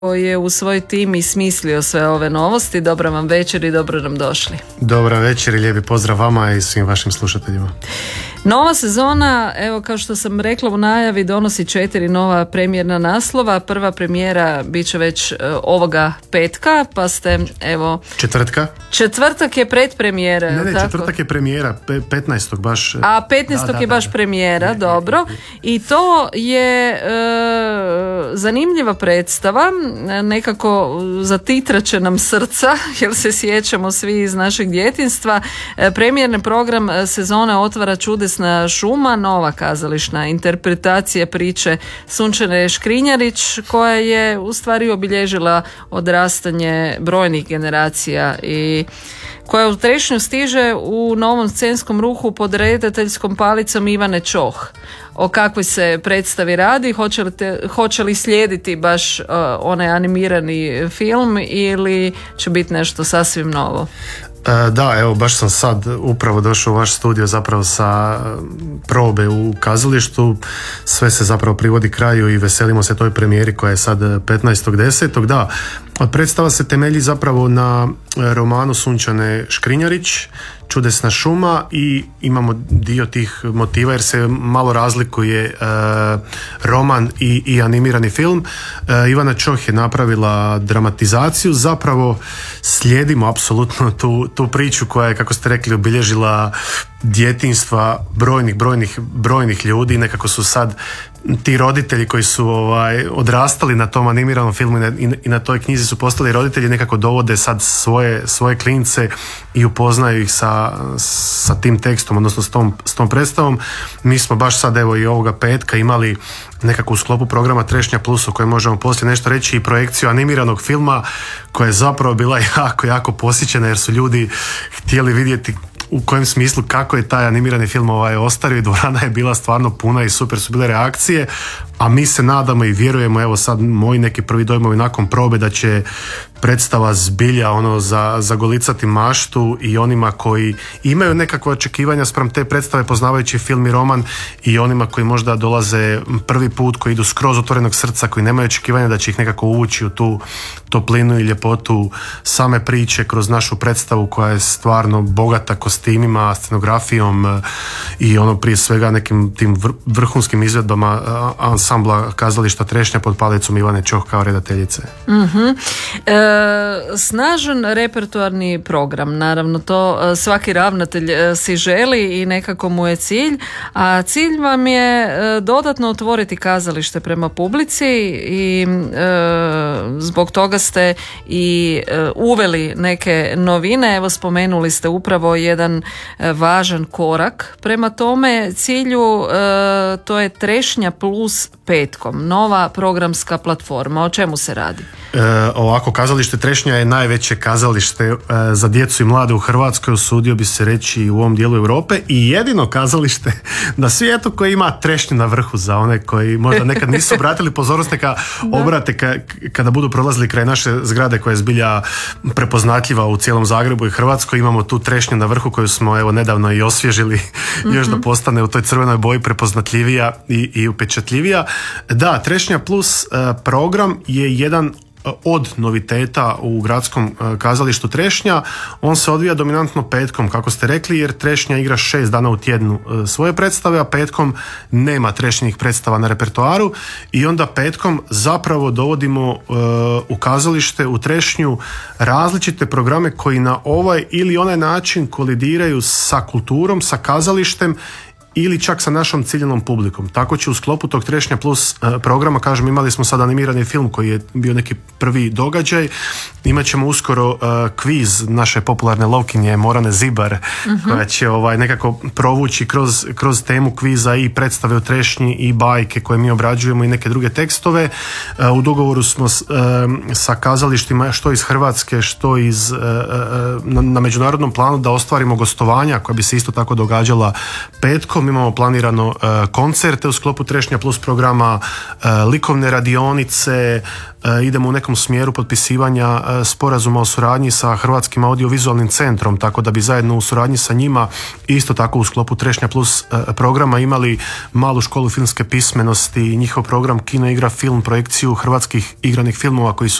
koji je u svoj tim i smislio sve ove novosti. Dobra vam večer i dobro nam došli. Dobra večer i lijepi pozdrav vama i svim vašim slušateljima. Nova sezona, evo kao što sam rekla u najavi, donosi 4 nova premijerna naslova. Prva premijera bit će već ovoga petka, pa ste evo... Četvrtak je predpremijera. Ne, četvrtak je premijera, 15. baš. A 15. je baš premijera, dobro. I to je zanimljiva predstava, nekako zatitraće nam srca, jer se sjećamo svi iz našeg djetinjstva. Premijerni program sezone otvara Čudesna šuma, nova kazališna interpretacija priče Sunčane Škrinjarić, koja je u stvari obilježila odrastanje brojnih generacija i koja u Trešnju stiže u novom scenskom ruhu pod redateljskom palicom Ivane Čoh. O kakvoj se predstavi radi, hoće li slijediti baš onaj animirani film ili će biti nešto sasvim novo? Da, evo baš sam sad upravo došao u vaš studio zapravo sa probe u kazalištu, sve se zapravo privodi kraju i veselimo se toj premijeri koja je sad 15.10. Da, predstava se temelji zapravo na romanu Sunčane Škrinjarić, Čudesna šuma, i imamo dio tih motiva jer se malo razlikuje roman i animirani film. Ivana Čoh je napravila dramatizaciju, zapravo slijedimo apsolutno tu priču koja je, kako ste rekli, obilježila djetinjstva brojnih ljudi. Nekako su sad ti roditelji koji su odrastali na tom animiranom filmu i na toj knjizi su postali roditelji, nekako dovode sad svoje klince i upoznaju ih sa tim tekstom, odnosno s tom predstavom. Mi smo baš sad evo i ovoga petka imali nekako u sklopu programa Trešnja Plus, o kojem možemo poslije nešto reći, i projekciju animiranog filma koja je zapravo bila jako posjećena jer su ljudi htjeli vidjeti u kojem smislu kako je taj animirani film ostario i dvorana je bila stvarno puna i super su bile reakcije, a mi se nadamo i vjerujemo, evo sad moji neki prvi dojmovi nakon probe, da će predstava zbilja zagolicati maštu i onima koji imaju nekakve očekivanja spram te predstave poznavajući film i roman, i onima koji možda dolaze prvi put, koji idu skroz otvorenog srca, koji nemaju očekivanja da će ih nekako uvući u tu toplinu i ljepotu same priče kroz našu predstavu koja je stvarno bogata kostimima, scenografijom i prije svega nekim tim vrhunskim izvedbama ansambla kazališta Trešnja pod palicom Ivane Čoh kao redateljice. Snažan repertoarni program, naravno to svaki ravnatelj si želi i nekako mu je cilj, a cilj vam je dodatno otvoriti kazalište prema publici i zbog toga ste i uveli neke novine. Evo spomenuli ste upravo jedan važan korak prema tome cilju, to je Trešnja Plus petkom, nova programska platforma. O čemu se radi? Ovako, kazalište Trešnja je najveće kazalište za djecu i mlade u Hrvatskoj, usudio bi se reći u ovom dijelu Europe, i jedino kazalište na svijetu koji ima trešnju na vrhu. Za one koji možda nekad nisu obratili pozornost, neka obrate kada budu prolazili kraj naše zgrade koja je zbilja prepoznatljiva u cijelom Zagrebu i Hrvatskoj. Imamo tu trešnju na vrhu koju smo evo nedavno i osvježili, još da postane u toj crvenoj boji prepoznatljivija i upečatljivija. Da, Trešnja Plus program je jedan od noviteta u gradskom kazalištu Trešnja. On se odvija dominantno petkom, kako ste rekli, jer Trešnja igra 6 dana u tjednu svoje predstave, a petkom nema trešnjih predstava na repertoaru, i onda petkom zapravo dovodimo u kazalište, u Trešnju, različite programe koji na ovaj ili onaj način kolidiraju sa kulturom, sa kazalištem ili čak sa našom ciljanom publikom. Tako će u sklopu tog Trešnja Plus programa, kažem, imali smo sad animirani film koji je bio neki prvi događaj, imat ćemo uskoro kviz naše popularne lovkinje Morane Zibar, koja će nekako provući kroz temu kviza i predstave u Trešnji i bajke koje mi obrađujemo i neke druge tekstove. U dogovoru smo sa kazalištima što iz Hrvatske, što na međunarodnom planu da ostvarimo gostovanja koja bi se isto tako događala petkom. tako. Mi imamo planirano koncerte u sklopu Trešnja Plus programa, likovne radionice, idemo u nekom smjeru potpisivanja sporazuma o suradnji sa Hrvatskim audiovizualnim centrom, tako da bi zajedno u suradnji sa njima isto tako u sklopu Trešnja Plus programa imali malu školu filmske pismenosti, njihov program Kino, igra, film, projekciju hrvatskih igranih filmova koji su